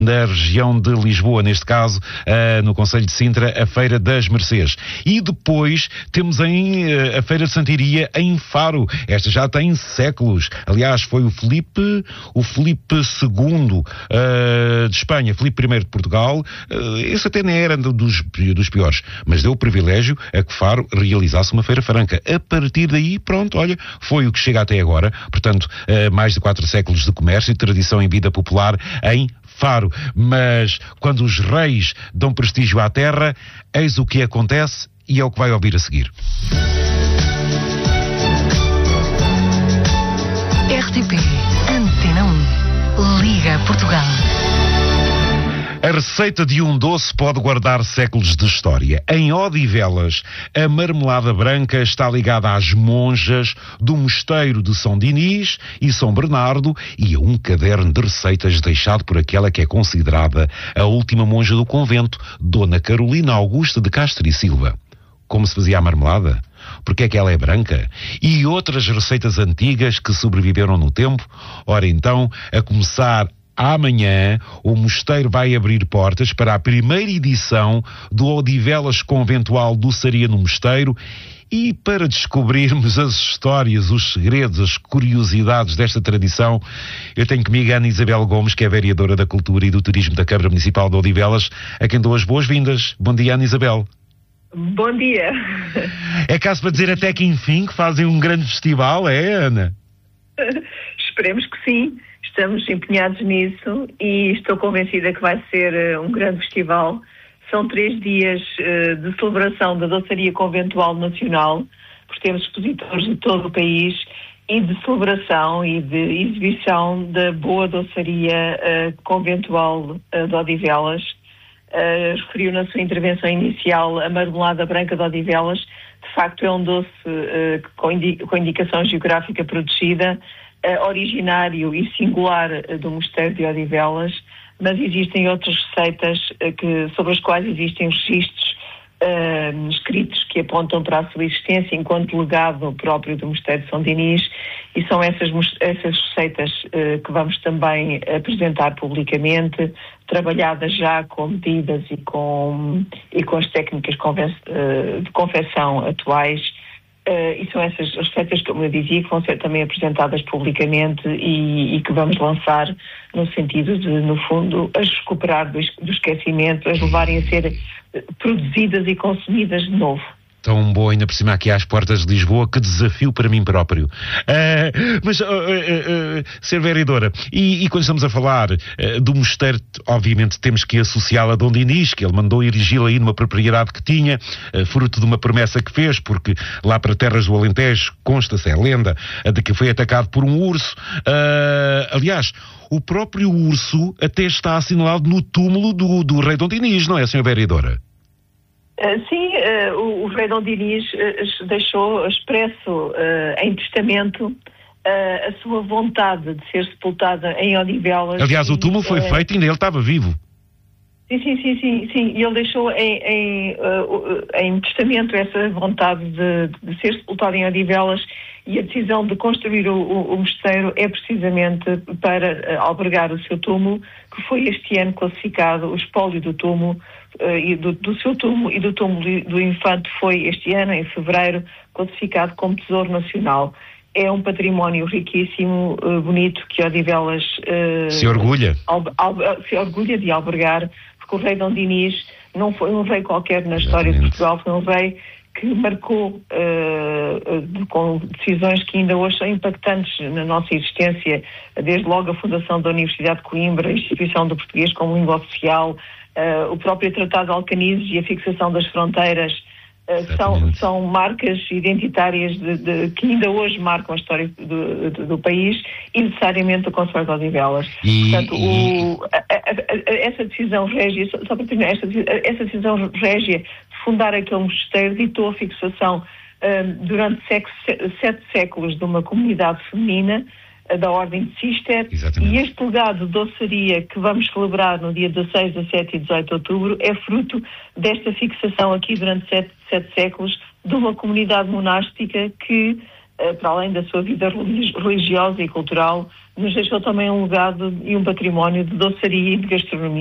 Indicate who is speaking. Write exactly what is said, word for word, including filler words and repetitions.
Speaker 1: da região de Lisboa, neste caso, uh, no concelho de Sintra, a Feira das Mercês. E depois temos em, uh, a Feira de Santiria em Faro. Esta já tem séculos. Aliás, foi o Filipe, o Filipe segundo uh, de Espanha, Filipe primeiro de Portugal. Uh, esse até nem era dos, dos piores, mas deu o privilégio a que Faro realizasse uma feira franca. A partir daí, pronto, olha, foi o que chega até agora. Portanto, uh, mais de quatro séculos de comércio e tradição em vida popular em Faro. Mas quando os reis dão prestígio à terra, eis o que acontece e é o que vai ouvir a seguir.
Speaker 2: R T P Antena um. Liga Portugal.
Speaker 1: A receita de um doce pode guardar séculos de história. Em Odivelas, a marmelada branca está ligada às monjas do mosteiro de São Dinis e São Bernardo e a um caderno de receitas deixado por aquela que é considerada a última monja do convento, Dona Carolina Augusta de Castro e Silva. Como se fazia a marmelada? Porque é que ela é branca? E outras receitas antigas que sobreviveram no tempo? Ora então, a começar amanhã, o mosteiro vai abrir portas para a primeira edição do Odivelas Conventual Doçaria no Mosteiro. E para descobrirmos as histórias, os segredos, as curiosidades desta tradição, eu tenho comigo a Ana Isabel Gomes, que é vereadora da Cultura e do Turismo da Câmara Municipal de Odivelas, a quem dou as boas-vindas. Bom dia, Ana Isabel.
Speaker 3: Bom dia.
Speaker 1: É caso para dizer até que enfim que fazem um grande festival, é, Ana?
Speaker 3: Esperemos que sim. Estamos empenhados nisso e estou convencida que vai ser uh, um grande festival. São três dias uh, de celebração da Doçaria Conventual Nacional, porque temos expositores de todo o país, e de celebração e de exibição da boa doçaria uh, conventual uh, de Odivelas. Uh, referiu na sua intervenção inicial a marmelada branca de Odivelas. De facto, é um doce uh, com, indi- com indicação geográfica protegida, Uh, originário e singular uh, do Mosteiro de Odivelas, mas existem outras receitas uh, que, sobre as quais existem registros uh, escritos que apontam para a sua existência enquanto legado próprio do Mosteiro de São Dinis, e são essas, essas receitas uh, que vamos também apresentar publicamente, trabalhadas já com medidas e com, e com as técnicas conven- uh, de confecção atuais. Uh, e são essas receitas, como eu dizia, que vão ser também apresentadas publicamente e, e que vamos lançar no sentido de, no fundo, as recuperar do, do esquecimento, as levarem a ser produzidas e consumidas de novo.
Speaker 1: Tão boa, ainda por cima aqui às portas de Lisboa, que desafio para mim próprio. Uh, mas, uh, uh, uh, ser vereadora, e, e quando estamos a falar uh, do mosteiro, obviamente temos que associá-la a Dom Dinis, que ele mandou erigi-la aí numa propriedade que tinha, uh, fruto de uma promessa que fez, porque lá para terras do Alentejo consta-se, é lenda, uh, de que foi atacado por um urso. Uh, aliás, o próprio urso até está assinalado no túmulo do, do rei Dom Dinis, não é, senhora vereadora?
Speaker 3: Uh, sim, uh, o, o rei Dom Dinis uh, deixou expresso uh, em testamento uh, a sua vontade de ser sepultada em Odivelas.
Speaker 1: Aliás, o túmulo foi uh, feito e ainda ele estava vivo.
Speaker 3: Sim, sim, sim, sim, sim. E ele deixou em, em, uh, em testamento essa vontade de, de ser sepultado em Odivelas, e a decisão de construir o, o, o mosteiro é precisamente para uh, albergar o seu túmulo, que foi este ano classificado, o espólio do túmulo, uh, e do, do seu túmulo e do túmulo do infante foi este ano, em fevereiro, classificado como Tesouro Nacional. É um património riquíssimo, uh, bonito, que Odivelas uh,
Speaker 1: se orgulha.
Speaker 3: Al, al, se orgulha de albergar, porque o rei Dom Dinis não foi um rei qualquer na história de Portugal, foi um rei que marcou uh, de, com decisões que ainda hoje são impactantes na nossa existência, desde logo a fundação da Universidade de Coimbra, a instituição do português como língua oficial, uh, o próprio Tratado de Alcaniz e a fixação das fronteiras, uh, são, são marcas identitárias de, de, que ainda hoje marcam a história do, do, do país, e necessariamente o Conselho de Odivelas.
Speaker 1: E,
Speaker 3: Portanto,
Speaker 1: e...
Speaker 3: O, a, a, a, essa decisão régia, só, só para terminar, essa, essa decisão régia fundar aquele mosteiro ditou a fixação um, durante séculos, sete séculos de uma comunidade feminina uh, da Ordem de Cister. Exatamente. E este legado de doçaria que vamos celebrar no dia dezasseis, dezassete e dezoito de outubro é fruto desta fixação aqui durante sete, sete séculos de uma comunidade monástica que para além da sua vida religiosa e cultural, nos deixou também um legado e um património de doçaria e de gastronomia.